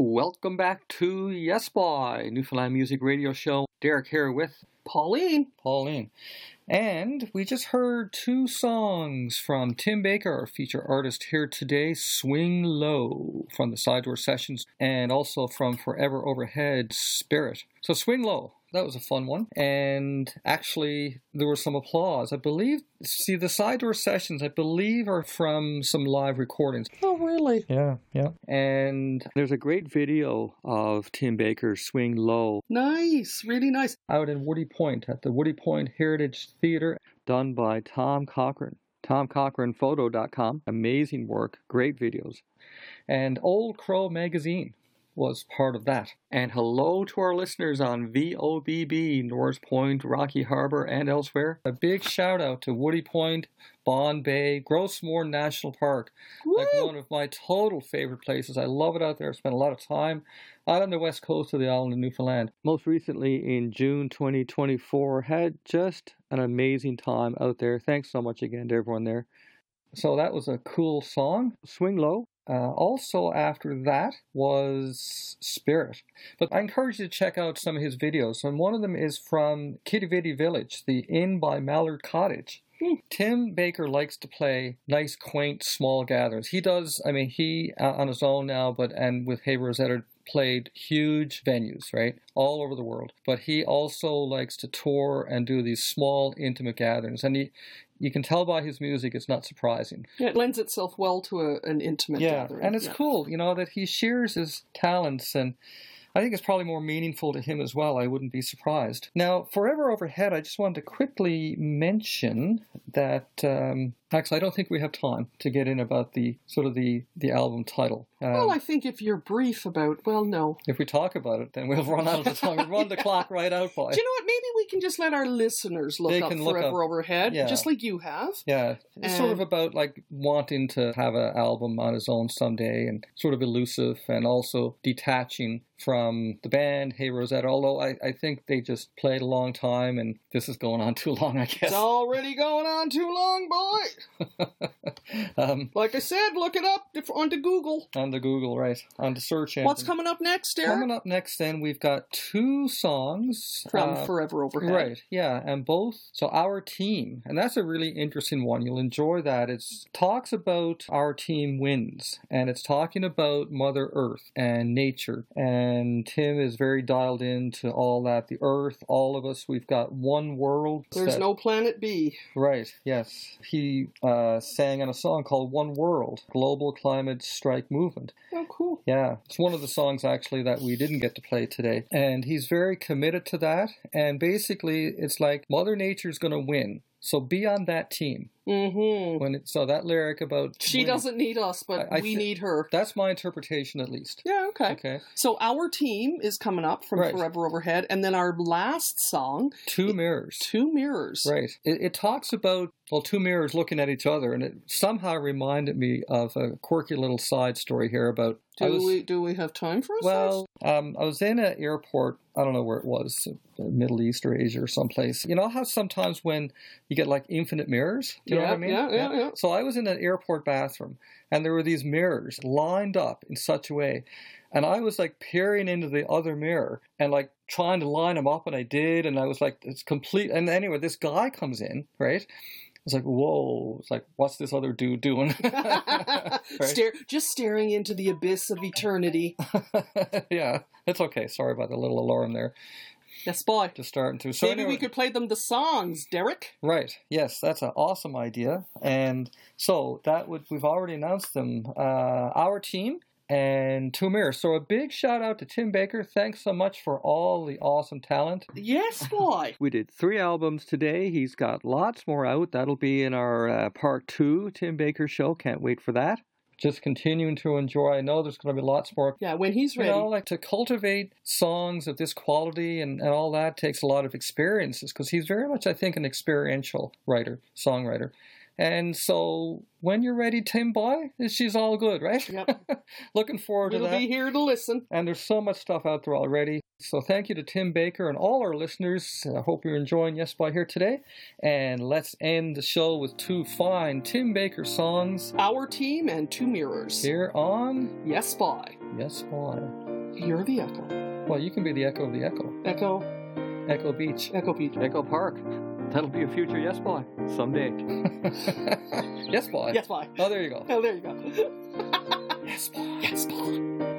Welcome back to Yes Boy, Newfoundland Music Radio Show. Derek here with Pauline. And we just heard two songs from Tim Baker, our feature artist here today, Swing Low from the Side Door Sessions, and also from Forever Overhead, Spirit. So Swing Low, that was a fun one. And actually, there was some applause. I believe, the Side Door Sessions, I believe, are from some live recordings. Oh, really? Yeah. And there's a great video of Tim Baker's Swing Low. Nice, really nice. Out in Woody Point, at the Woody Point Heritage Theater, done by Tom Cochran. TomCochranPhoto.com. Amazing work, great videos. And Old Crow Magazine was part of that. And hello to our listeners on VOBB, North Point, Rocky Harbor, and elsewhere. A big shout out to Woody Point, Bond Bay, Grossmore National Park. Woo! Like one of my total favorite places. I love it out there. I spent a lot of time out on the west coast of the island of Newfoundland. Most recently in June 2024, had just an amazing time out there. Thanks so much again to everyone there. So that was a cool song, Swing Low. Also after that was Spirit. But I encourage you to check out some of his videos. And one of them is from Kitivity Village, the Inn by Mallard Cottage. Tim Baker likes to play nice, quaint, small gatherings. He does, he on his own now, and with Hey Rosetta, played huge venues, right, all over the world. But he also likes to tour and do these small, intimate gatherings. And you can tell by his music, it's not surprising. Yeah, it lends itself well to an intimate gathering. And it's cool, that he shares his talents, and I think it's probably more meaningful to him as well. I wouldn't be surprised. Now, Forever Overhead, I just wanted to quickly mention that, actually, I don't think we have time to get in about the album title. Well, I think if you're brief about, no. If we talk about it, then we'll run out of the time. We'll run the clock right out by. Do you know what? Maybe we can just let our listeners look up Forever Overhead, just like you have. Yeah. It's sort of about like wanting to have an album on his own someday, and sort of elusive, and also detaching from the band, Hey Rosetta, although I think they just played a long time, and this is going on too long, I guess. It's already going on too long, boy! Like I said, look it up onto Google. On the Google, right. On the search engine. What's coming up next, Derek? Coming up next, then, we've got two songs. From Forever Overhead. Right, yeah, and both. So Our Team, and that's a really interesting one. You'll enjoy that. It talks about Our Team Wins, and it's talking about Mother Earth and nature, and Tim is very dialed into all that. The Earth, all of us, we've got one world. There's no planet B. Right, yes. He sang on a song called One World, Global Climate Strike Movement. Oh, cool. Yeah, it's one of the songs, actually, that we didn't get to play today. And he's very committed to that. And basically, it's like Mother Nature's going to win. So be on that team. Mm-hmm. So that lyric about... She doesn't need us, but we need her. That's my interpretation, at least. Yeah, okay. So Our Team is coming up from Forever Overhead. And then our last song... Two Mirrors. Two Mirrors. Right. It talks about, two mirrors looking at each other. And it somehow reminded me of a quirky little side story here about... Do we have time for a I was in an airport, I don't know where it was, Middle East or Asia or someplace. You know how sometimes when you get like infinite mirrors? Do you know what I mean? Yeah. So I was in an airport bathroom, and there were these mirrors lined up in such a way. And I was like peering into the other mirror and like trying to line them up, and I did. And I was like, it's complete. And anyway, this guy comes in, right? It's like, whoa. It's like, what's this other dude doing? Right? Just staring into the abyss of eternity. Yeah, it's okay. Sorry about the little alarm there. Yes, boy. Just starting to. So maybe we could play them the songs, Derek. Right. Yes, that's an awesome idea. And so we've already announced them. Our Team and Two Mirrors. So a big shout out to Tim Baker. Thanks so much for all the awesome talent. Yes, boy. We did 3 albums today. He's got lots more out. That'll be in our part 2 Tim Baker show. Can't wait for that. Just continuing to enjoy. I know there's going to be lots more. Yeah, when he's ready. Like to cultivate songs of this quality and all that takes a lot of experiences, because he's very much, I think, an experiential songwriter. And so when you're ready, Tim Boy, she's all good, right? Yep. Looking forward to that. We'll be here to listen. And there's so much stuff out there already. So thank you to Tim Baker and all our listeners. I hope you're enjoying Yes Boy here today. And let's end the show with 2 fine Tim Baker songs. Our Team and Two Mirrors. Here on Yes Boy. Yes Boy. You're the echo. Well, you can be the echo of the echo. Echo. Echo Beach. Echo Beach. Echo Park. That'll be a future Yes Boy someday. Yes Boy. Yes, boy. Oh, there you go. Oh, there you go. Yes Boy. Yes, boy.